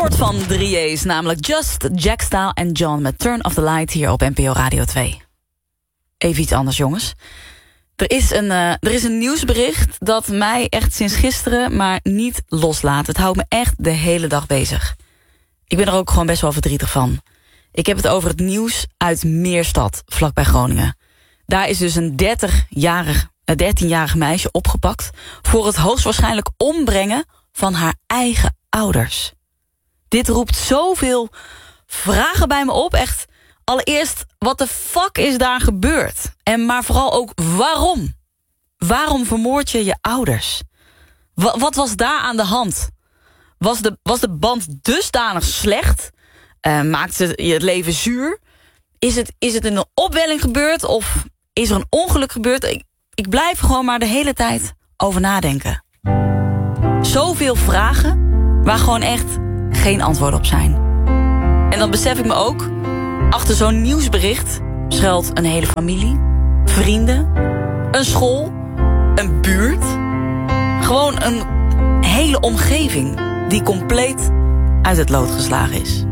Van 3A's, namelijk Just, Jack Style en John met Turn of the Light hier op NPO Radio 2. Even iets anders, jongens. Er is een nieuwsbericht dat mij echt sinds gisteren maar niet loslaat. Het houdt me echt de hele dag bezig. Ik ben er ook gewoon best wel verdrietig van. Ik heb het over het nieuws uit Meerstad, vlakbij Groningen. Daar is dus een 13-jarig meisje opgepakt voor het hoogstwaarschijnlijk ombrengen van haar eigen ouders. Dit roept zoveel vragen bij me op. Echt, allereerst, wat de fuck is daar gebeurd? Maar vooral ook, waarom? Waarom vermoord je je ouders? Wat was daar aan de hand? Was de band dusdanig slecht? Maakt ze je het leven zuur? Is het in een opwelling gebeurd? Of is er een ongeluk gebeurd? Ik blijf gewoon maar de hele tijd over nadenken. Zoveel vragen waar gewoon echt geen antwoord op zijn. En dan besef ik me ook, achter zo'n nieuwsbericht schuilt een hele familie, vrienden, een school, een buurt. Gewoon een hele omgeving die compleet uit het lood geslagen is.